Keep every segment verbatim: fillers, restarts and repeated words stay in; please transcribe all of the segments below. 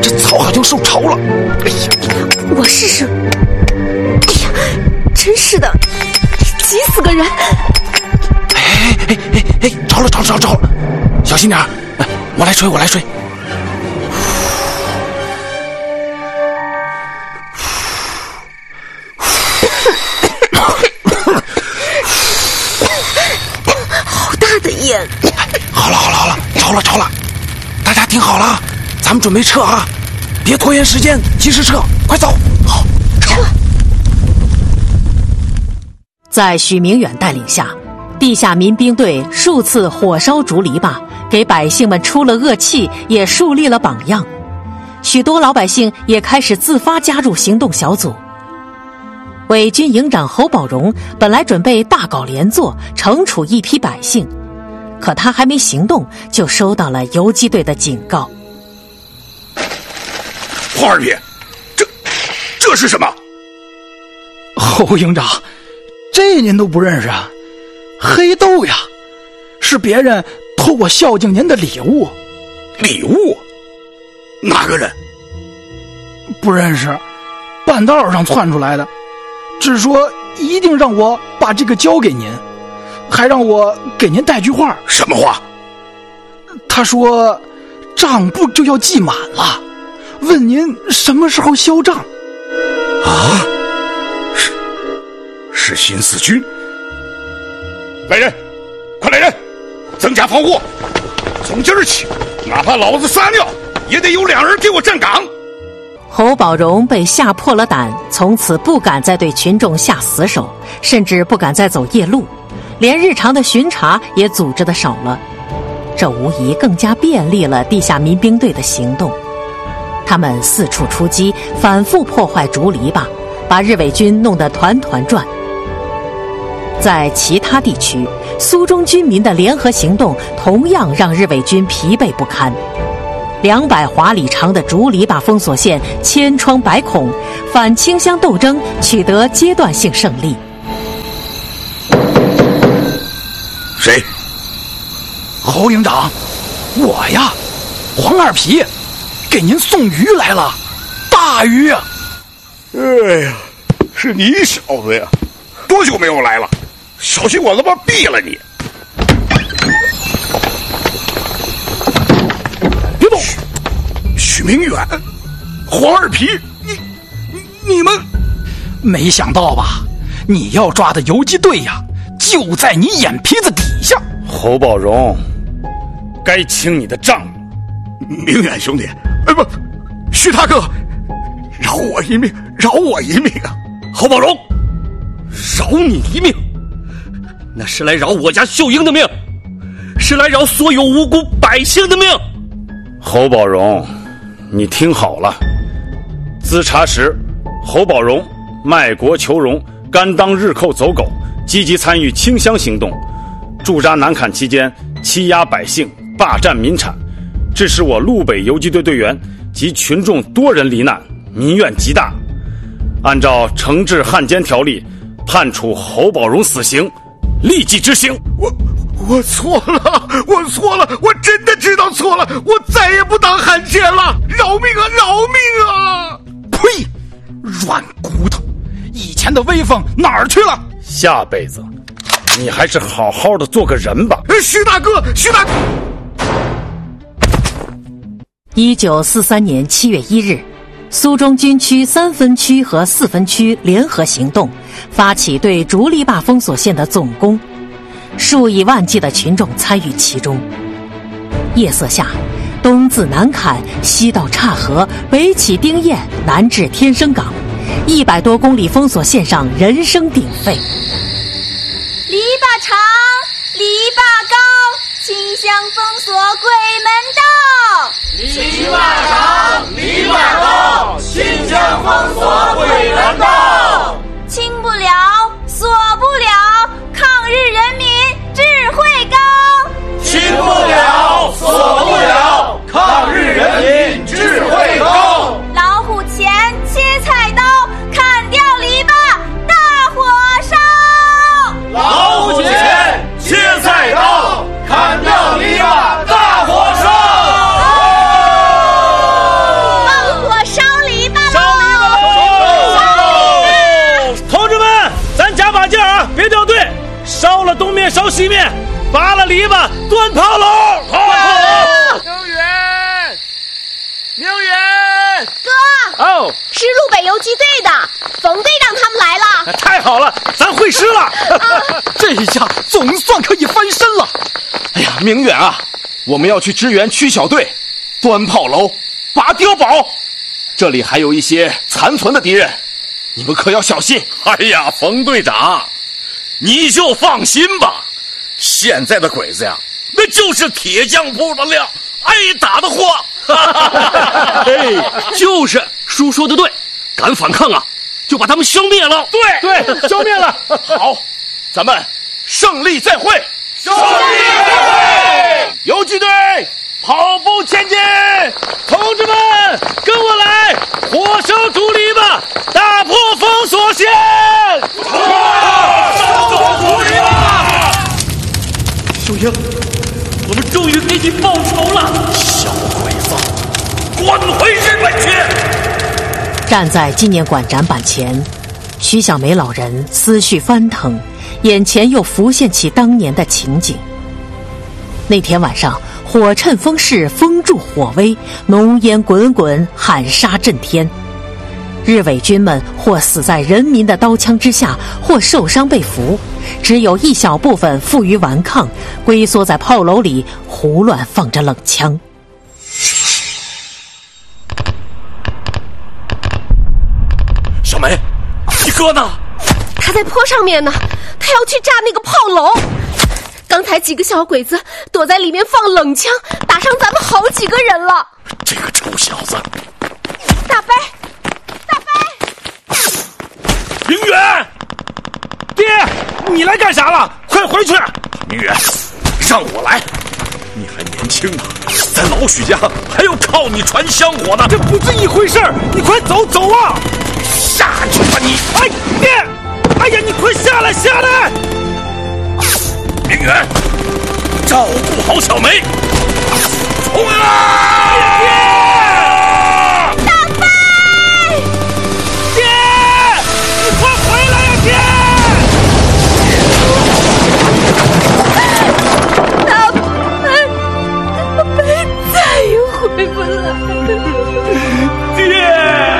这草好像受潮了。哎呀， 我试试。哎呀，真是的，急死个人！ 哎哎哎哎哎，着了着了着了着了，小心点儿，我来吹我来吹。 好大的烟！ 好了好了好了，着了着了，大家听好了，咱们准备撤啊，别拖延时间，及时撤，快走！好，撤。 在许明远带领下，地下民兵队数次火烧竹篱笆，给百姓们出了恶气，也树立了榜样。许多老百姓也开始自发加入行动小组。伪军营长侯宝荣本来准备大搞连坐，惩处一批百姓，可他还没行动，就收到了游击队的警告。 黄二皮，这这是什么？ 侯营长，这您都不认识啊？黑豆呀，是别人托我孝敬您的礼物。 礼物？哪个人？ 不认识，半道上窜出来的，只说一定让我把这个交给您，还让我给您带句话。 什么话？ 他说账簿就要记满了，问您什么时候销账。 啊？是是新四军？来人，快来人，增加防护！从今儿起，哪怕老子撒尿，也得有两人给我站岗。 侯宝荣被吓破了胆，从此不敢再对群众下死手，甚至不敢再走夜路，连日常的巡查也组织的少了。这无疑更加便利了地下民兵队的行动。他们四处出击，反复破坏竹篱笆，把日伪军弄得团团转。在其他地区，苏中军民的联合行动同样让日伪军疲惫不堪。两百华里长的竹篱笆封锁线千疮百孔，反清乡斗争取得阶段性胜利。 谁？ 侯营长，我呀，黄二皮，给您送鱼来了，大鱼啊！ 哎呀，是你小子呀！多久没有来了？小心我他妈毙了你！别动！许明远，黄二皮，你你你们， 没想到吧？你要抓的游击队呀，就在你眼皮子底下。 侯宝荣，该清你的账。 明远兄弟，哎不，许大哥，饶我一命，饶我一命啊！ 侯宝荣，饶你一命，那是来饶我家秀英的命，是来饶所有无辜百姓的命。侯宝荣，你听好了，自查实，侯宝荣卖国求荣，甘当日寇走狗，积极参与清乡行动，驻扎南坎期间欺压百姓，霸占民产，致使我路北游击队队员及群众多人罹难，民怨极大。按照惩治汉奸条例，判处侯宝荣死刑，立即执行。 我我错了，我错了，我真的知道错了，我再也不当汉奸了，饶命啊，饶命啊！ 呸！软骨头，以前的威风哪儿去了？ 下辈子你还是好好的做个人吧。 徐大哥，徐大哥。 一九四三年七月一日，苏中军区三分区和四分区联合行动，发起对竹篱笆封锁线的总攻，数以万计的群众参与其中。夜色下，东自南坎，西到岔河，北起丁堰，南至天生港，一百多公里封锁线上人声鼎沸。 篱笆长，篱笆高，清乡封锁鬼门道。 篱笆长，篱笆高，清乡封锁鬼门道。 清不了，锁不了，抗日人民智慧高。 清不了，锁不了，抗日人民智慧高。 老虎钳，切菜刀，砍掉篱笆，大火烧。 老虎钳，切菜刀，砍掉篱笆，大火烧。 明远哥， 哦， 是路北游击队的冯队长他们来了。 太好了，咱会师了， 啊、 这一下总算可以翻身了。 哎呀，明远啊，我们要去支援区小队，端炮楼，拔碉堡，这里还有一些残存的敌人，你们可要小心。 哎呀，冯队长，你就放心吧，现在的鬼子呀，那就是铁匠铺的料，挨打的货。 哎，就是叔说的对，敢反抗啊，就把他们消灭了。 对对，消灭了。好，咱们胜利再会。 胜利再会！ 游击队跑步前进，同志们，跟我来，火烧竹篱笆，打破封锁线。 烧走竹篱笆！ 秀英，我们终于给你报仇了！ 小鬼子，滚回日本去！ 站在纪念馆展板前，徐小梅老人思绪翻腾，眼前又浮现起当年的情景。那天晚上，火趁风势，风助火威，浓烟滚滚，喊杀震天。日伪军们或死在人民的刀枪之下，或受伤被俘，只有一小部分负隅顽抗，龟缩在炮楼里胡乱放着冷枪。 小梅，你哥呢？ 他在坡上面呢，他要去炸那个炮楼。刚才几个小鬼子躲在里面放冷枪，打伤咱们好几个人了。 这个臭小子！ 大伯，大伯， 明远，爹，你来干啥了？快回去！ 明远，让我来。你还年轻呢，在老许家还要靠你传香火呢。 这不是一回事儿，你快走走啊！ 下去吧你！ 哎，爹！哎呀，你快下来下来！ 明远，照顾好小梅。冲啊！ 大伯， 爹，你快回来呀，爹！ 大伯，大伯再也回不来了。 爹。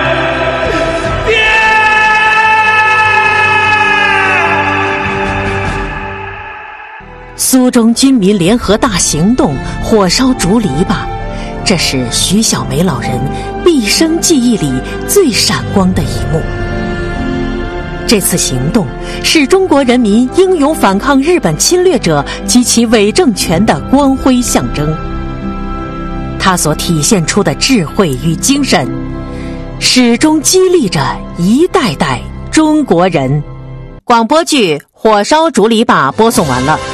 苏中军民联合大行动，火烧竹篱笆，这是徐小梅老人毕生记忆里最闪光的一幕。这次行动是中国人民英勇反抗日本侵略者及其伪政权的光辉象征。它所体现出的智慧与精神，始终激励着一代代中国人。广播剧《火烧竹篱笆》播送完了。